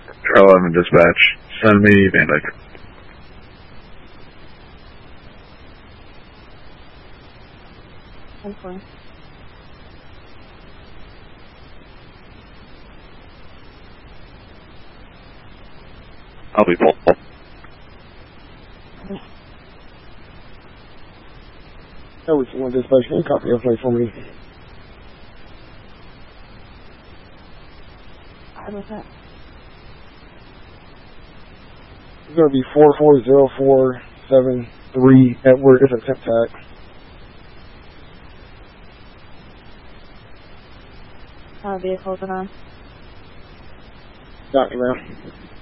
Charlie 11 dispatch. Send me Van Dyke. I'm fine. I'll be full. Oh, which one dispatch? Can you copy your plate for me? What's that? It's going to be 440473 Edward. It's a tip tag. Vehicles and on. Got you, ma'am.